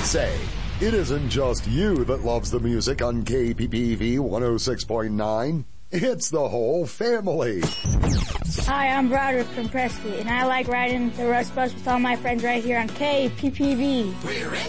Say, it isn't just you that loves the music on KPPV 106.9. It's the whole family. Hi, I'm Broderick from Prescott, and I like riding the Rush Bus with all my friends right here on KPPV.